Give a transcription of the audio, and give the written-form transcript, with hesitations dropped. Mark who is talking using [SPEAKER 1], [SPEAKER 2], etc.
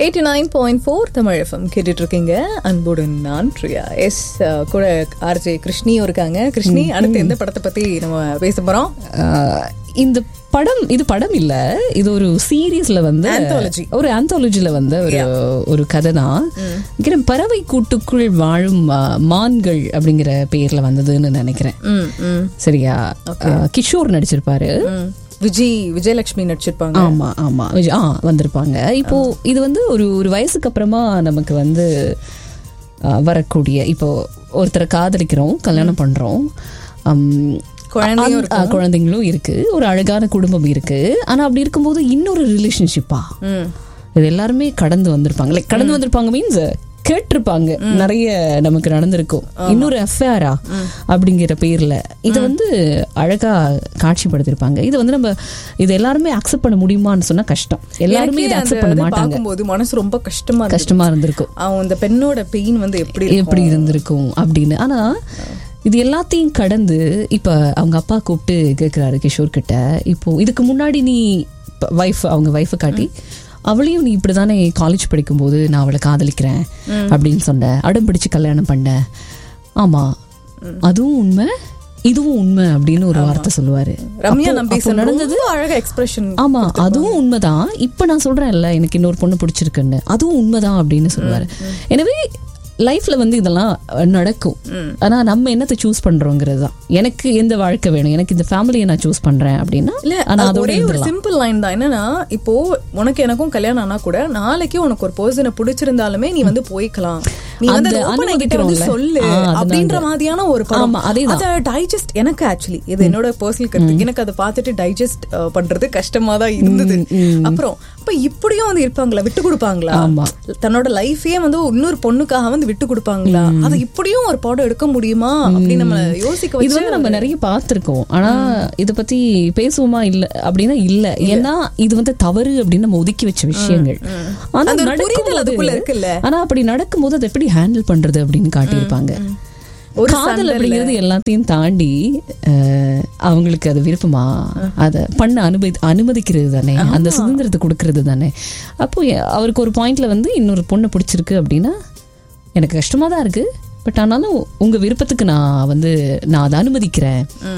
[SPEAKER 1] 89.4 Tamil FM கேட்டுட்டு இருக்கீங்க. அன்புடன் நான் பிரியா. கூட ஆர்ஜே கிருஷ்ணியும் இருக்காங்க. கிருஷ்ணி, அடுத்து எந்த படத்தை பத்தி நம்ம பேச போறோம்?
[SPEAKER 2] இந்த படம், இது படம் இல்ல, இது ஒரு சீரீஸ்ல வந்து ஒரு ஆந்தாலஜில வந்து ஒரு கதை தான். பறவை கூட்டுக்குள் வாழும் மான்கள் அப்படிங்கிற பேர்ல வந்ததுன்னு நினைக்கிறேன். சரியா? கிஷோர் நடிச்சிருப்பாரு,
[SPEAKER 1] விஜயலட்சுமி நடிச்சிருப்பாங்க.
[SPEAKER 2] ஆமா ஆமா, வந்திருப்பாங்க. இப்போ இது வந்து ஒரு வயசுக்கு அப்புறமா நமக்கு வந்து வரக்கூடிய, இப்போ ஒருத்தரை காதலிக்கிறோம், கல்யாணம் பண்றோம், குழந்தைங்களும் இருக்கு, ஒரு அழகான குடும்பம் இருக்கு. ஆனா அப்படி இருக்கும்போது இன்னொரு ரிலேஷன்ஷிப்பா இது எல்லாருமே கடந்து வந்திருப்பாங்க. லைக் கடந்து வந்திருப்பாங்க மீன்ஸ் கேட்டிருப்பாங்க, நிறைய நமக்கு நடந்திருக்கும். இன்னொரு அஃபேரா அப்படிங்கிற பேர்ல இதை வந்து அழகா காட்சிப்படுத்திருப்பாங்க. இது வந்து நம்ம இது எல்லாருமே அக்செப்ட் பண்ண முடியுமான்னு சொன்னா கஷ்டம். எல்லாருமே இதை அக்செப்ட் பண்ண மாட்டாங்க.
[SPEAKER 1] மனசு ரொம்ப கஷ்டமா இருந்திருக்கும். அந்த பெண்ணோட பெயின் வந்து எப்படி
[SPEAKER 2] இருந்திருக்கும் அப்படின்னு. ஆனா இது எல்லாத்தையும் கடந்து இப்ப அவங்க அப்பா கூப்பிட்டு கேட்கிறாரு கிஷோர் கிட்ட, இப்போ இதுக்கு முன்னாடி நீ அவங்க வைஃபை காட்டி, அவளையும் நீ இப்படிதானே காலேஜ் படிக்கும் போது நான் அவளை காதலிக்கிறேன் அப்படின்னு சொன்ன, அடம் பிடிச்சு கல்யாணம் பண்ண, ஆமா அதுவும் உண்மை இதுவும் உண்மை அப்படின்னு ஒரு வார்த்தை சொல்லுவாரு.
[SPEAKER 1] நடந்தது அழகா எக்ஸ்பிரஷன்.
[SPEAKER 2] ஆமா, அதுவும் உண்மைதான். இப்ப நான் சொல்றேன்ல எனக்கு இன்னொரு பொண்ணு பிடிச்சிருக்குன்னு, அதுவும் உண்மைதான் அப்படின்னு சொல்லுவாரு. எனவே லைஃப்ல வந்து இதெல்லாம் நடக்கும். ஆனா நம்ம என்னத்தை சூஸ் பண்றோங்கிறது தான். எனக்கு எந்த வாழ்க்கை வேணும், எனக்கு இந்த ஃபேமிலியை நான் சூஸ் பண்றேன் அப்படின்னா,
[SPEAKER 1] ஒரே ஒரு சிம்பிள் லைன் தான். என்னன்னா, இப்போ உனக்கு எனக்கும் கல்யாணம் ஆனா கூட நாளைக்கு உனக்கு ஒரு பர்சனை பிடிச்சிருந்தாலுமே நீ வந்து போய்க்கலாம், நீ வந்து சொல்லு அப்படின்ற மாதிரியான ஒரு படம். அதை டைஜஸ்ட், எனக்கு ஆக்சுவலி இது என்னோட பர்சனல் கருத்து, எனக்கு அதை பார்த்துட்டு டைஜஸ்ட் பண்றது கஷ்டமா தான் இருந்தது. அப்புறம் இப்ப இப்படியும் வந்து இருப்பாங்களா, விட்டு கொடுப்பாங்களா, தன்னோட லைஃபே வந்து இன்னொரு பொண்ணுக்காக வந்து விட்டு கொடுப்பாங்களா, அது இப்படியும் ஒரு படம் எடுக்க முடியுமா அப்படின்னு நம்ம யோசிக்க வச்சு.
[SPEAKER 2] இது வந்து நம்ம நிறைய பார்த்திருக்கோம். ஆனா இத பத்தி பேசுவோமா இல்ல அப்படின்னா இல்ல. ஏன்னா இது வந்து தவறு அப்படின்னு நம்ம ஒதுக்கி வச்ச விஷயங்கள். ஆனா அப்படி நடக்கும்போது அதை எப்படி ஹேண்டில் பண்றது அப்படின்னு காட்டியிருப்பாங்க. காதல் அப்படிங்கிறது எல்லாத்தையும் தாண்டி அவங்களுக்கு அது விருப்பமா, அதை பண்ண அனுமதிக்கிறது தானே, அந்த சுதந்திரத்தை கொடுக்கறது தானே. அப்போ அவருக்கு ஒரு பாயிண்ட்ல வந்து இன்னொரு பொண்ணை பிடிச்சிருக்கு அப்படின்னா, எனக்கு கஷ்டமா தான் இருக்கு, பட் ஆனாலும் உங்க விருப்பத்துக்கு நான் அதை அனுமதிக்கிறேன்